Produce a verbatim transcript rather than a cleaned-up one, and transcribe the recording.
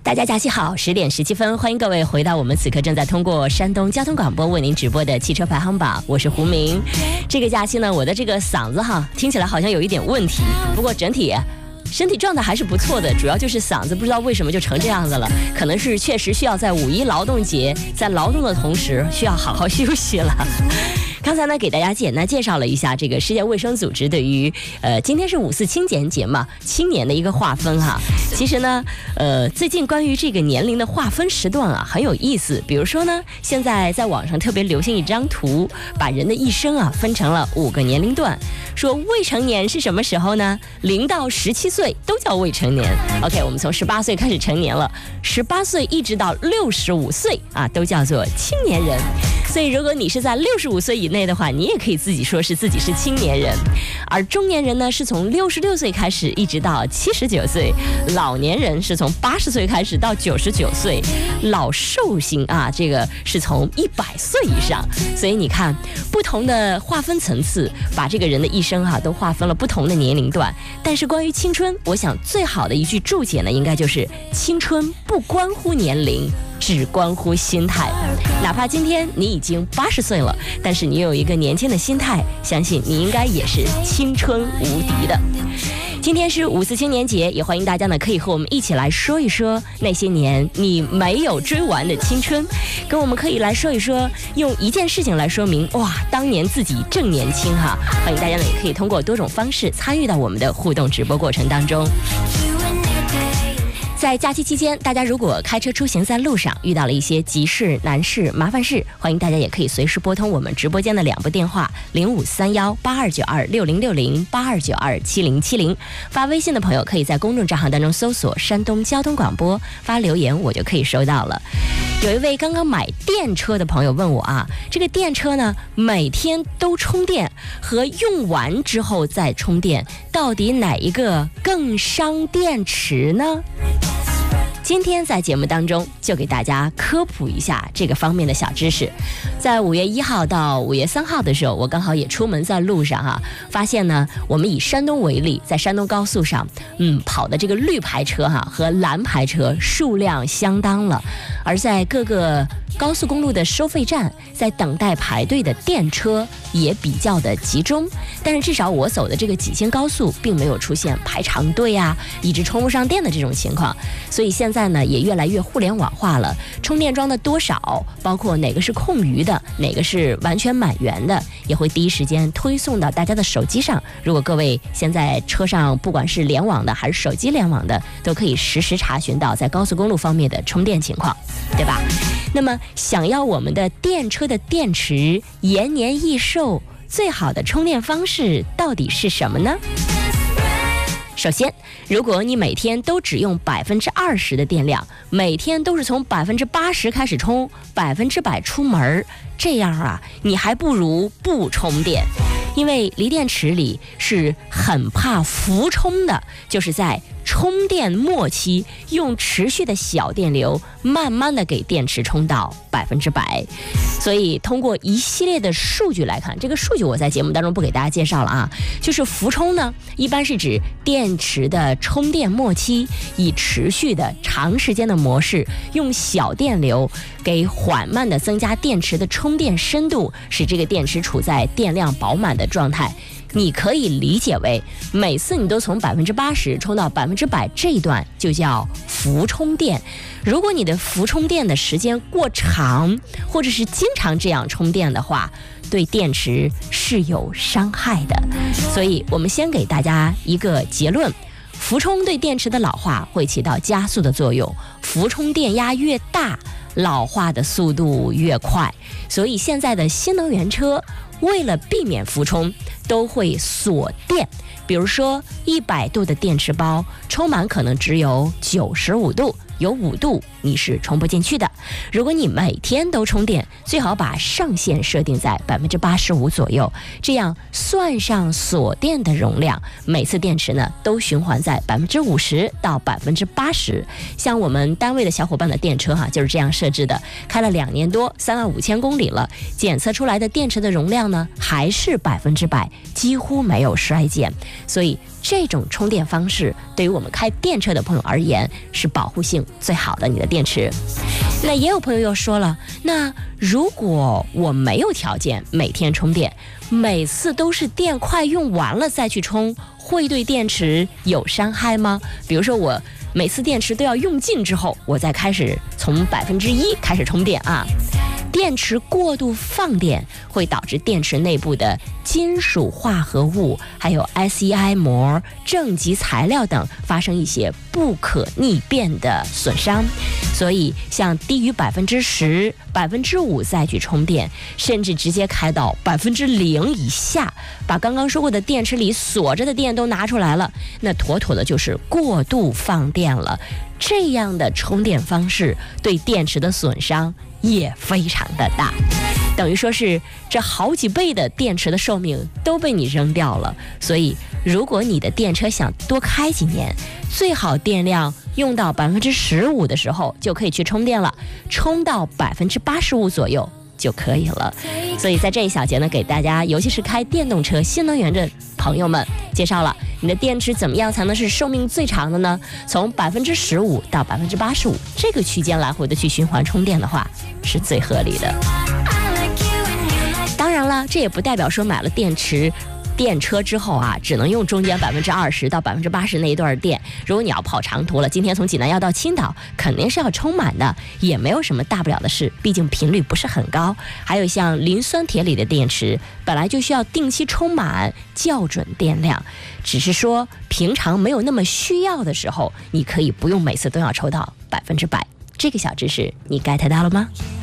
大家假期好，十点十七分，欢迎各位回到我们此刻正在通过山东交通广播为您直播的汽车排行榜，我是胡明。这个假期呢，我的这个嗓子哈，听起来好像有一点问题，不过整体身体状态还是不错的，主要就是嗓子不知道为什么就成这样子了，可能是确实需要在五一劳动节，在劳动的同时需要好好休息了。刚才呢，给大家简单介绍了一下这个世界卫生组织对于呃今天是五四青年节嘛，青年的一个划分哈。其实呢，呃，最近关于这个年龄的划分时段啊，很有意思。比如说呢，现在在网上特别流行一张图，把人的一生啊分成了五个年龄段，说未成年是什么时候呢？零到十七岁都叫未成年。OK， 我们从十八岁开始成年了，十八岁一直到六十五岁啊，都叫做青年人。所以如果你是在六十五岁以内的话，你也可以自己说是自己是青年人。而中年人呢，是从六十六岁开始一直到七十九岁，老年人是从八十岁开始到九十九岁，老寿星啊，这个是从一百岁以上。所以你看，不同的划分层次，把这个人的一生哈、啊、都划分了不同的年龄段。但是关于青春，我想最好的一句注解呢，应该就是青春不关乎年龄，只关乎心态。哪怕今天你已经八十岁了，但是你有一个年轻的心态，相信你应该也是青春无敌的。今天是五四青年节，也欢迎大家呢可以和我们一起来说一说那些年你没有追完的青春，跟我们可以来说一说，用一件事情来说明哇，当年自己正年轻哈。欢迎大家呢也可以通过多种方式参与到我们的互动直播过程当中。在假期期间，大家如果开车出行在路上遇到了一些急事、难事、麻烦事，欢迎大家也可以随时拨通我们直播间的两部电话零五三幺八二九二六零六零八二九二七零七零。发微信的朋友可以在公众账号当中搜索山东交通广播，发留言我就可以收到了。有一位刚刚买电车的朋友问我啊，这个电车呢每天都充电和用完之后再充电，到底哪一个更伤电池呢？今天在节目当中就给大家科普一下这个方面的小知识。在五月一号到五月三号的时候，我刚好也出门在路上哈、啊，发现呢，我们以山东为例，在山东高速上，嗯，跑的这个绿牌车哈、啊、和蓝牌车数量相当了，而在各个高速公路的收费站，在等待排队的电车也比较的集中。但是至少我走的这个几线高速并没有出现排长队啊，一直充不上电的这种情况。所以现在呢也越来越互联网化了，充电桩的多少，包括哪个是空余的，哪个是完全满员的，也会第一时间推送到大家的手机上。如果各位现在车上不管是联网的还是手机联网的，都可以实时查询到在高速公路方面的充电情况，对吧？那么想要我们的电车的电池延年益寿，最好的充电方式到底是什么呢？首先，如果你每天都只用百分之二十的电量，每天都是从百分之八十开始充，百分之百出门，这样啊，你还不如不充电。因为锂电池里是很怕浮充的，就是在充电末期用持续的小电流慢慢的给电池充到百分之百。所以通过一系列的数据来看，这个数据我在节目当中不给大家介绍了啊，就是浮充呢一般是指电池的充电末期以持续的长时间的模式，用小电流给缓慢的增加电池的充电深度，使这个电池处在电量饱满的状态。你可以理解为每次你都从百分之八十充到百分之百，这一段就叫浮充电。如果你的浮充电的时间过长，或者是经常这样充电的话，对电池是有伤害的。所以我们先给大家一个结论，浮充对电池的老化会起到加速的作用，浮充电压越大，老化的速度越快。所以现在的新能源车为了避免浮充，都会锁电。比如说一百度的电池包充满可能只有九十五度，有五度你是充不进去的。如果你每天都充电，最好把上限设定在百分之八十五左右，这样算上锁电的容量，每次电池呢都循环在百分之五十到百分之八十。像我们单位的小伙伴的电车哈、啊、就是这样设置的，开了两年多，三万五千公里了，检测出来的电池的容量呢还是百分之百，几乎没有衰减。 所以这种充电方式对于我们开电车的朋友而言是保护性最好的，你的电池。那也有朋友又说了，那如果我没有条件每天充电，每次都是电快用完了再去充，会对电池有伤害吗？比如说我每次电池都要用尽之后，我再开始从百分之一开始充电啊。电池过度放电会导致电池内部的金属化合物还有 S E I 膜、正极材料等发生一些不可逆变的损伤，所以像低于百分之十、百分之五再去充电，甚至直接开到百分之零以下，把刚刚说过的电池里锁着的电都拿出来了，那妥妥的就是过度放电了。这样的充电方式对电池的损伤也非常的大，等于说是这好几倍的电池的寿命都被你扔掉了。所以如果你的电车想多开几年，最好电量用到百分之十五的时候就可以去充电了，充到百分之八十五左右就可以了。所以在这一小节呢，给大家尤其是开电动车新能源的朋友们介绍了你的电池怎么样才能是寿命最长的呢？从百分之十五到百分之八十五这个区间来回的去循环充电的话是最合理的。当然了，这也不代表说买了电池电车之后啊，只能用中间百分之二十到百分之八十那一段电。如果你要跑长途了，今天从济南要到青岛，肯定是要充满的，也没有什么大不了的事，毕竟频率不是很高。还有像磷酸铁锂的电池，本来就需要定期充满，校准电量。只是说平常没有那么需要的时候，你可以不用每次都要抽到百分之百。这个小知识你 get 到了吗？